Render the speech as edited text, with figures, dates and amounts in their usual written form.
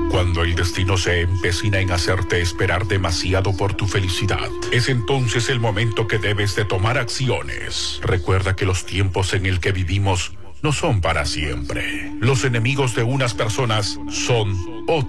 Cuando el destino se empecina en hacerte esperar demasiado por tu felicidad, es entonces el momento que debes de tomar acciones. Recuerda que los tiempos en el que vivimos no son para siempre. Los enemigos de unas personas son otras.